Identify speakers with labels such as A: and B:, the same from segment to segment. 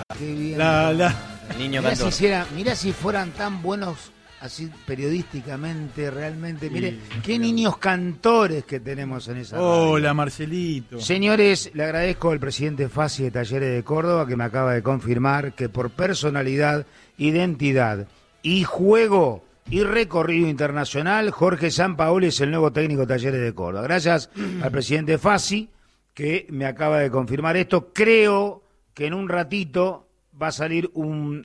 A: Qué bien.
B: El niño cantor.
A: Mirá si fueran tan buenos así periodísticamente, realmente. Mire, qué niños cantores que tenemos en esa radio.
C: Hola, Marcelito.
A: Señores, le agradezco al presidente Fassi de Talleres de Córdoba que me acaba de confirmar que por personalidad, identidad y juego y recorrido internacional, Jorge Sampaoli es el nuevo técnico de Talleres de Córdoba. Gracias al presidente Fassi que me acaba de confirmar esto. Creo que en un ratito va a salir un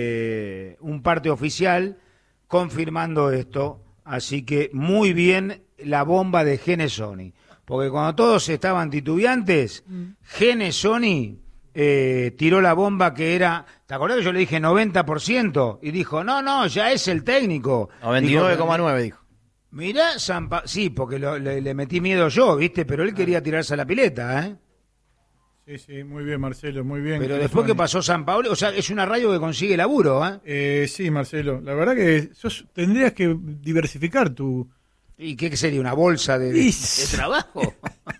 A: parte oficial confirmando esto, así que muy bien la bomba de Genesoni, porque cuando todos estaban titubeantes, Genesoni tiró la bomba que era, ¿te acordás que yo le dije 90%? Y dijo, no, ya es el técnico.
B: 99,9 dijo.
A: Mirá, sí, porque le metí miedo yo, ¿viste? Pero él quería tirarse a la pileta, ¿eh?
C: Sí, muy bien, Marcelo, muy bien.
A: Pero después que pasó Sampaoli, o sea, es una radio que consigue laburo, ¿eh?
C: Sí, Marcelo, la verdad que tendrías que diversificar tu...
A: ¿Y qué sería? ¿Una bolsa de trabajo?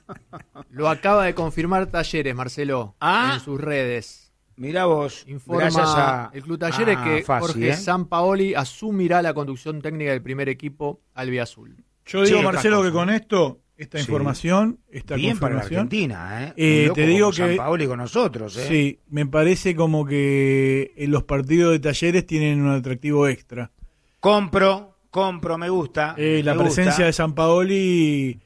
D: Lo acaba de confirmar Talleres, Marcelo, en sus redes.
A: Mirá vos,
D: informa el Club Talleres que
A: Fassi,
D: Jorge Sampaoli asumirá la conducción técnica del primer equipo albiazul.
C: Yo digo, Marcelo, que con esta información, esta
A: bien
C: confirmación,
A: para Argentina, te digo que Sampaoli con nosotros,
C: Sí, me parece como que en los partidos de Talleres tienen un atractivo extra.
A: Compro, me gusta.
C: La presencia de Sampaoli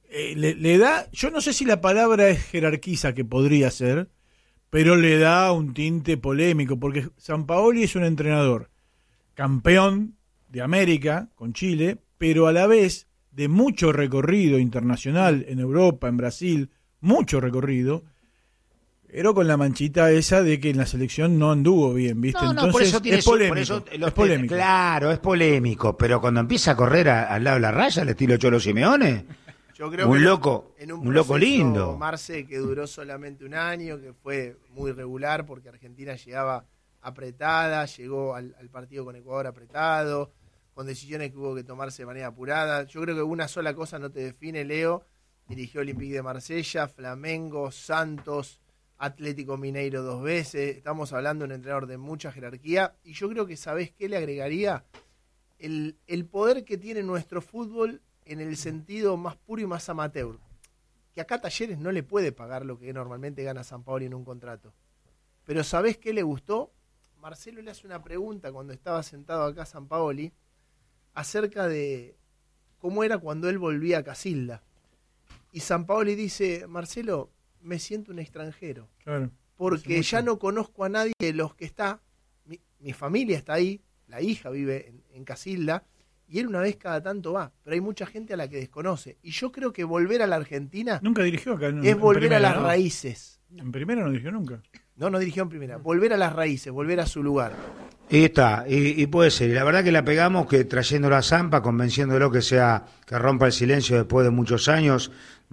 C: le da, yo no sé si la palabra es jerarquiza, que podría ser, pero le da un tinte polémico, porque Sampaoli es un entrenador campeón de América con Chile, pero a la vez de mucho recorrido internacional en Europa, en Brasil, mucho recorrido, pero con la manchita esa de que en la selección no anduvo bien, ¿viste? Entonces,
A: por eso tiene
C: es polémico.
A: Es polémico. Claro, es polémico, pero cuando empieza a correr al lado de la raya, al estilo Cholo Simeone,
E: yo creo
A: un
E: que
A: loco lindo.
E: Marce, que duró solamente un año, que fue muy regular porque Argentina llegaba apretada, llegó al partido con Ecuador apretado, con decisiones que hubo que tomarse de manera apurada. Yo creo que una sola cosa no te define, Leo. Dirigió Olympique de Marsella, Flamengo, Santos, Atlético Mineiro 2 veces. Estamos hablando de un entrenador de mucha jerarquía. Y yo creo que, ¿sabés qué le agregaría? El poder que tiene nuestro fútbol en el sentido más puro y más amateur. Que acá Talleres no le puede pagar lo que normalmente gana Sampaoli en un contrato. Pero ¿sabés qué le gustó? Marcelo le hace una pregunta cuando estaba sentado acá Sampaoli acerca de cómo era cuando él volvía a Casilda. Y Sampaoli dice, Marcelo, me siento un extranjero.
C: Claro,
E: porque ya no conozco a nadie de los que está. Mi familia está ahí, la hija vive en Casilda, y él una vez cada tanto va. Pero hay mucha gente a la que desconoce. Y yo creo que volver a la Argentina...
C: Nunca dirigió acá.
E: Es volver a las raíces.
C: En primera no dirigió nunca.
E: No dirigió en primera. Volver a las raíces, volver a su lugar.
A: Y está, y puede ser. Y la verdad que la pegamos, que trayéndolo a Zampa, convenciéndolo que rompa el silencio después de muchos años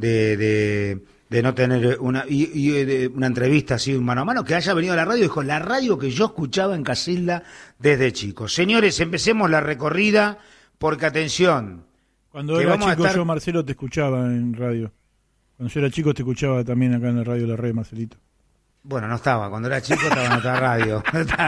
A: de no tener una entrevista así mano a mano, que haya venido a la radio, dijo, la radio que yo escuchaba en Casilda desde chico. Señores, empecemos la recorrida, porque atención.
C: Cuando era chico yo, Marcelo, te escuchaba en radio. Cuando yo era chico te escuchaba también acá en la radio La Red, Marcelito.
A: Bueno, no estaba. Cuando era chico estaba en otra radio.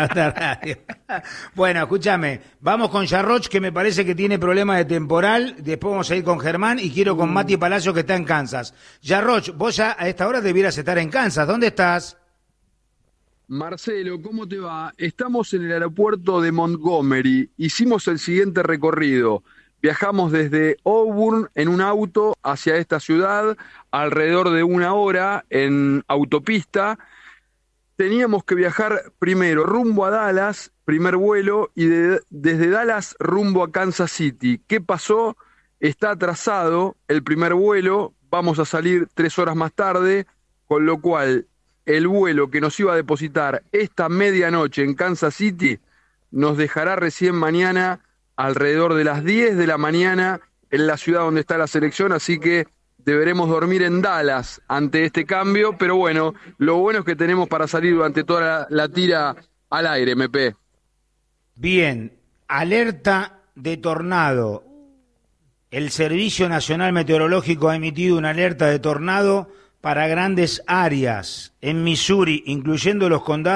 A: Bueno, escúchame. Vamos con Yarroch, que me parece que tiene problemas de temporal. Después vamos a ir con Germán y quiero con Mati Palacio, que está en Kansas. Yarroch, vos ya a esta hora debieras estar en Kansas. ¿Dónde estás?
F: Marcelo, ¿cómo te va? Estamos en el aeropuerto de Montgomery. Hicimos el siguiente recorrido. Viajamos desde Auburn en un auto hacia esta ciudad, alrededor de 1 hora en autopista. Teníamos que viajar primero rumbo a Dallas, primer vuelo, y desde Dallas rumbo a Kansas City. ¿Qué pasó? Está atrasado el primer vuelo, vamos a salir 3 horas más tarde, con lo cual el vuelo que nos iba a depositar esta medianoche en Kansas City nos dejará recién mañana alrededor de las 10 de la mañana en la ciudad donde está la selección, así que deberemos dormir en Dallas ante este cambio, pero bueno, lo bueno es que tenemos para salir durante toda la tira al aire, MP.
A: Bien, alerta de tornado. El Servicio Nacional Meteorológico ha emitido una alerta de tornado para grandes áreas en Missouri, incluyendo los condados